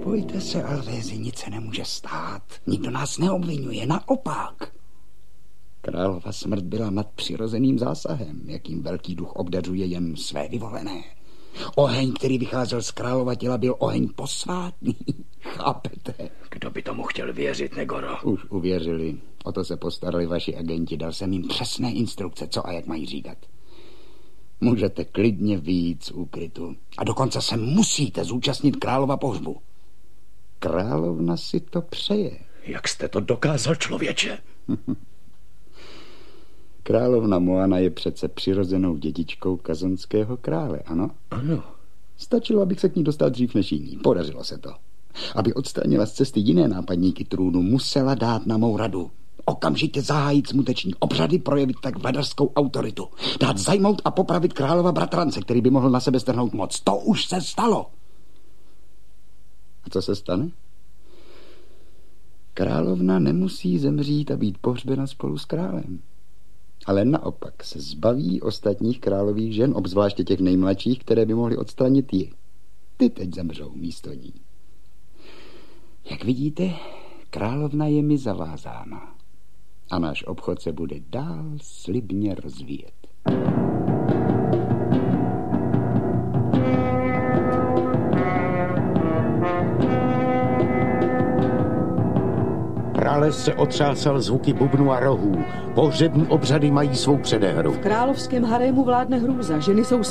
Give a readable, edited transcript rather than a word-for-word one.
Nebojte se, Alvézi, nic se nemůže stát. Nikdo nás neobvinuje, naopak. Králova smrt byla nadpřirozeným zásahem, jakým velký duch obdařuje jen své vyvolené. Oheň, který vycházel z králova těla, byl oheň posvátný. Chápete? Kdo by tomu chtěl věřit, Negoro? Už uvěřili. O to se postarali vaši agenti. Dal jsem jim přesné instrukce, co a jak mají říkat. Můžete klidně vyjít z úkrytu. A dokonce se musíte zúčastnit králova pohřbu. Královna si to přeje. Jak jste to dokázal, člověče? Královna Moana je přece přirozenou dědičkou kazanského krále, ano? Ano. Stačilo, abych se k ní dostal dřív než jiní. Podařilo se to. Aby odstranila z cesty jiné nápadníky trůnu, musela dát na mou radu. Okamžitě zahájit smuteční obřady, projevit tak vladařskou autoritu. Dát zajmout a popravit králova bratrance, který by mohl na sebe strhnout moc. To už se stalo. A co se stane? Královna nemusí zemřít a být pohřbena spolu s králem. Ale naopak se zbaví ostatních králových žen, obzvláště těch nejmladších, které by mohly odstranit ji. Ty teď zemřou místo ní. Jak vidíte, královna je mi zavázána. A náš obchod se bude dál slibně rozvíjet. Prales se otřásal zvuky bubnu a rohů. Pohřební obřady mají svou předehru. V královském harému vládne hrůza. Ženy jsou